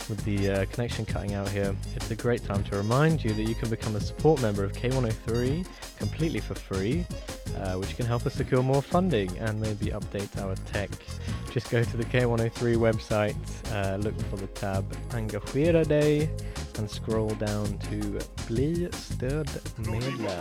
with the connection cutting out here, it's a great time to remind you that you can become a support member of K103 completely for free, which can help us secure more funding and maybe update our tech. Just go to the K103 website, look for the tab Engagera dig and scroll down to Bli stödmedlem.